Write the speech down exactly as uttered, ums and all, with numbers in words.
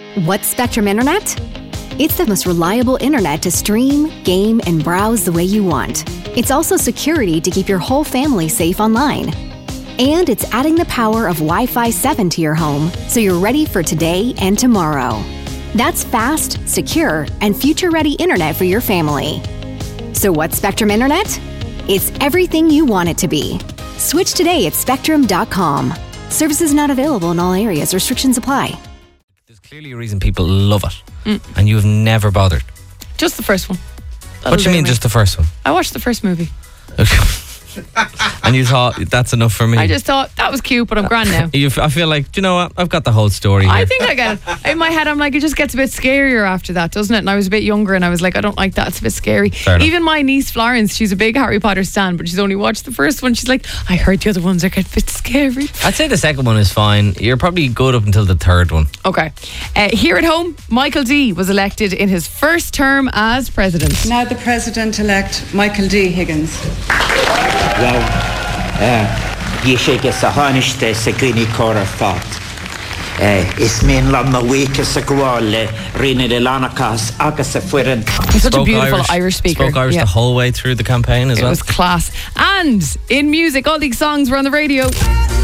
What's Spectrum Internet? It's the most reliable internet to stream, game, and browse the way you want. It's also security to keep your whole family safe online. And it's adding the power of Wi-Fi seven to your home, so you're ready for today and tomorrow. That's fast, secure, and future-ready internet for your family. So what's Spectrum Internet? It's everything you want it to be. Switch today at spectrum dot com. Services not available in all areas. Restrictions apply. There's clearly a reason people love it, Mm. and you've never bothered. Just the first one. That'll What do you do mean, me. just the first one? I watched the first movie. And you thought that's enough for me? I just thought that was cute, but I'm grand now. You, I feel like, do you know what? I've got the whole story here. I think I get it. In my head, I'm like, it just gets a bit scarier after that, doesn't it? And I was a bit younger and I was like, I don't like that. It's a bit scary. Fair enough. Even my niece Florence, she's a big Harry Potter stan, but she's only watched the first one. She's like, I heard the other ones are getting a bit scary. I'd say the second one is fine. You're probably good up until the third one. Okay. Uh, here at home, Michael D was elected in his first term as president. Now the President-elect, Michael D. Higgins. Well, Bhí sé go sa tháineasta sa gcuine córa fat. Is mín lam na bhuicha sa gháil le riine le lánachas agus sa fuireann. He's such a Spoke beautiful Irish, speaker. Spoke Irish Yeah. the whole way through the campaign as It well. was class. And in music, all these songs were on the radio.